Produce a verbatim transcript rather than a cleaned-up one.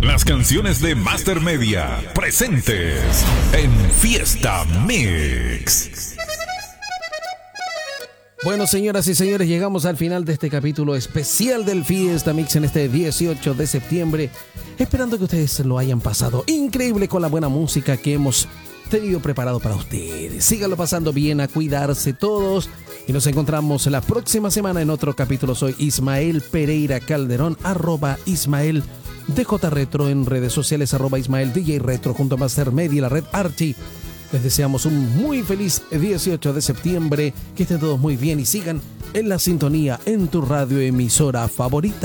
Las canciones de Master Media presentes en Fiesta Mix. Bueno, señoras y señores, llegamos al final de este capítulo especial del Fiesta Mix en este dieciocho de septiembre. Esperando que ustedes lo hayan pasado increíble con la buena música que hemos tenido preparado para ustedes. Síganlo pasando bien, a cuidarse todos. Y nos encontramos la próxima semana en otro capítulo. Soy Ismael Pereira Calderón, arroba Ismael D J Retro en redes sociales, arroba Ismael D J Retro junto a Master Media y la red Archie. Les deseamos un muy feliz dieciocho de septiembre, que estén todos muy bien y sigan en la sintonía en tu radio emisora favorita.